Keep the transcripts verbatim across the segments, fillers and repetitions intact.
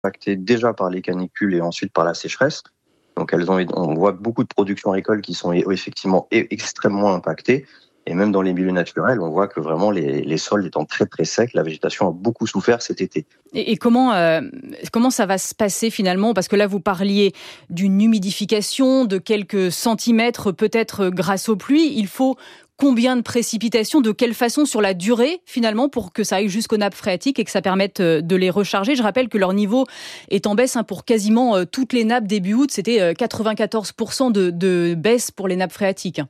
impactées déjà par les canicules et ensuite par la sécheresse. Donc elles ont, on voit beaucoup de productions agricoles qui sont effectivement extrêmement impactées. Et même dans les milieux naturels, on voit que vraiment les, les sols étant très très secs, la végétation a beaucoup souffert cet été. Et, et comment, euh, comment ça va se passer finalement ? Parce que là, vous parliez d'une humidification de quelques centimètres, peut-être grâce aux pluies. Il faut combien de précipitations ? De quelle façon sur la durée finalement pour que ça aille jusqu'aux nappes phréatiques et que ça permette de les recharger ? Je rappelle que leur niveau est en baisse hein, pour quasiment toutes les nappes début août. C'était quatre-vingt-quatorze pour cent de, de baisse pour les nappes phréatiques.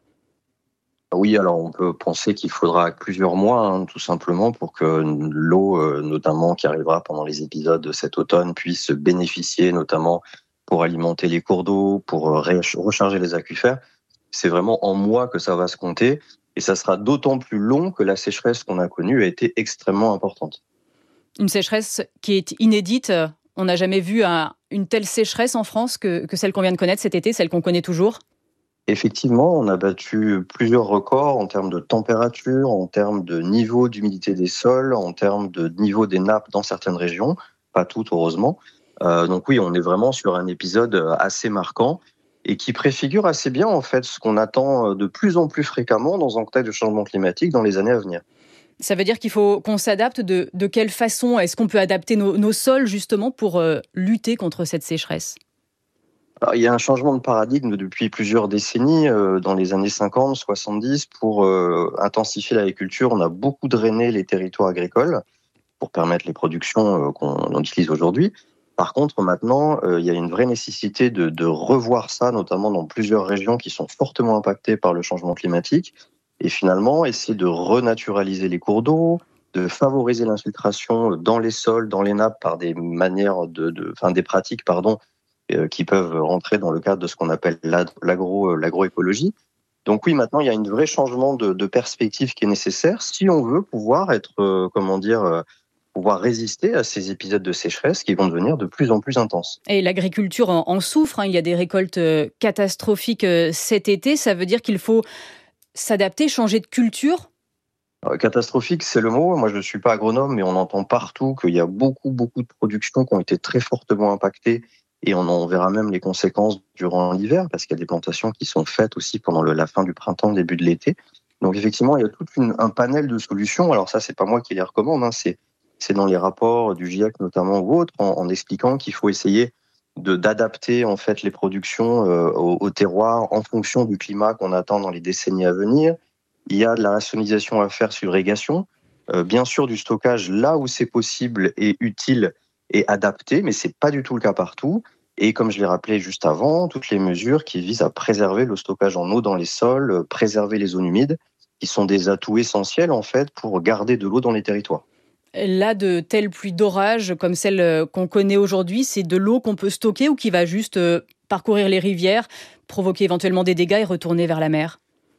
Oui, alors on peut penser qu'il faudra plusieurs mois, hein, tout simplement, pour que l'eau, euh, notamment qui arrivera pendant les épisodes de cet automne, puisse bénéficier, notamment pour alimenter les cours d'eau, pour ré- recharger les aquifères. C'est vraiment en mois que ça va se compter, et ça sera d'autant plus long que la sécheresse qu'on a connue a été extrêmement importante. Une sécheresse qui est inédite. On n'a jamais vu un, une telle sécheresse en France que, que celle qu'on vient de connaître cet été, celle qu'on connaît toujours. Effectivement, on a battu plusieurs records en termes de température, en termes de niveau d'humidité des sols, en termes de niveau des nappes dans certaines régions, pas toutes heureusement. Euh, donc oui, on est vraiment sur un épisode assez marquant et qui préfigure assez bien en fait ce qu'on attend de plus en plus fréquemment dans un contexte de changement climatique dans les années à venir. Ça veut dire qu'il faut qu'on s'adapte. De, de quelle façon est-ce qu'on peut adapter nos, nos sols justement pour euh, lutter contre cette sécheresse ? Alors, il y a un changement de paradigme depuis plusieurs décennies, euh, dans les années cinquante, soixante-dix, pour euh, intensifier l'agriculture. On a beaucoup drainé les territoires agricoles pour permettre les productions euh, qu'on on utilise aujourd'hui. Par contre, maintenant, euh, il y a une vraie nécessité de, de revoir ça, notamment dans plusieurs régions qui sont fortement impactées par le changement climatique. Et finalement, essayer de renaturaliser les cours d'eau, de favoriser l'infiltration dans les sols, dans les nappes par des manières de, de enfin des pratiques, pardon, qui peuvent rentrer dans le cadre de ce qu'on appelle l'agro, l'agroécologie. Donc oui, maintenant, il y a un vrai changement de, de perspective qui est nécessaire si on veut pouvoir être, euh, comment dire, euh, pouvoir résister à ces épisodes de sécheresse qui vont devenir de plus en plus intenses. Et l'agriculture en, en souffre, hein. Il y a des récoltes catastrophiques cet été. Ça veut dire qu'il faut s'adapter, changer de culture ? Alors, catastrophique, c'est le mot. Moi, je ne suis pas agronome, mais on entend partout qu'il y a beaucoup, beaucoup de productions qui ont été très fortement impactées. Et on en verra même les conséquences durant l'hiver, parce qu'il y a des plantations qui sont faites aussi pendant le, la fin du printemps, début de l'été. Donc effectivement, il y a tout une, un panel de solutions. Alors ça, c'est pas moi qui les recommande, hein, c'est, c'est dans les rapports du GIEC notamment ou autres, en, en expliquant qu'il faut essayer de, d'adapter en fait les productions euh, au, au terroir en fonction du climat qu'on attend dans les décennies à venir. Il y a de la rationalisation à faire sur l'irrigation, euh, bien sûr du stockage là où c'est possible et utile et adapté, mais c'est pas du tout le cas partout. Et comme je l'ai rappelé juste avant, toutes les mesures qui visent à préserver le stockage en eau dans les sols, préserver les zones humides, qui sont des atouts essentiels en fait pour garder de l'eau dans les territoires. Là, de telles pluies d'orage comme celle qu'on connaît aujourd'hui, c'est de l'eau qu'on peut stocker ou qui va juste parcourir les rivières, provoquer éventuellement des dégâts et retourner vers la mer ?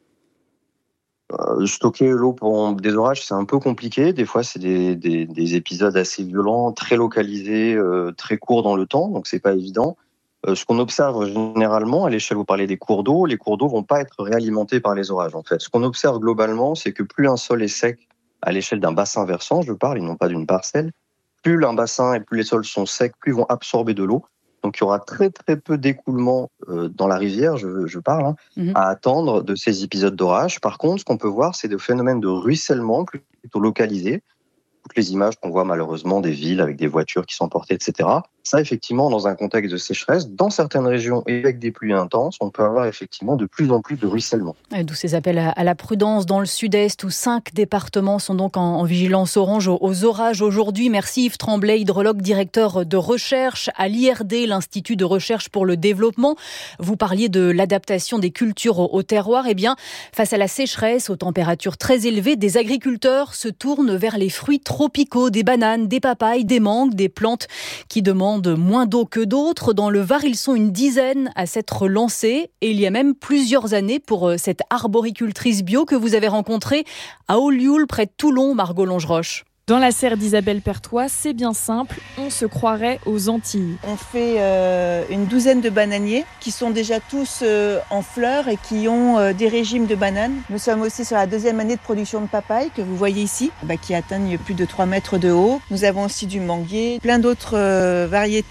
Euh, stocker l'eau pour des orages, c'est un peu compliqué. Des fois, c'est des, des, des épisodes assez violents, très localisés, euh, très courts dans le temps, donc c'est pas évident. Euh, ce qu'on observe généralement à l'échelle, vous parlez des cours d'eau, les cours d'eau vont pas être réalimentés par les orages. En fait, ce qu'on observe globalement, c'est que plus un sol est sec à l'échelle d'un bassin versant, je parle, et non pas d'une parcelle, plus un bassin et plus les sols sont secs, plus ils vont absorber de l'eau. Donc, il y aura très, très peu d'écoulement euh, dans la rivière, je, je parle, hein, mmh. à attendre de ces épisodes d'orage. Par contre, ce qu'on peut voir, c'est des phénomènes de ruissellement plutôt localisés. Toutes les images qu'on voit malheureusement des villes avec des voitures qui sont emportées, et cetera. Ça, effectivement, dans un contexte de sécheresse, dans certaines régions et avec des pluies intenses, on peut avoir effectivement de plus en plus de ruissellement. D'où ces appels à la prudence dans le sud-est, où cinq départements sont donc en, en vigilance orange aux, aux orages aujourd'hui. Merci Yves Tremblay, hydrologue, directeur de recherche à l'I R D, l'Institut de recherche pour le développement. Vous parliez de l'adaptation des cultures au, au terroir. Eh bien, face à la sécheresse, aux températures très élevées, des agriculteurs se tournent vers les fruits tropicaux, des bananes, des papayes, des mangues, des plantes qui demandent moins d'eau que d'autres. Dans le Var, ils sont une dizaine à s'être lancés et il y a même plusieurs années pour cette arboricultrice bio que vous avez rencontrée à Olioul, près de Toulon, Margot Longeroche. Dans la serre d'Isabelle Pertois, c'est bien simple, on se croirait aux Antilles. On fait euh, une douzaine de bananiers qui sont déjà tous euh, en fleurs et qui ont euh, des régimes de bananes. Nous sommes aussi sur la deuxième année de production de papaye que vous voyez ici, bah, qui atteignent plus de trois mètres de haut. Nous avons aussi du manguier, plein d'autres euh, variétés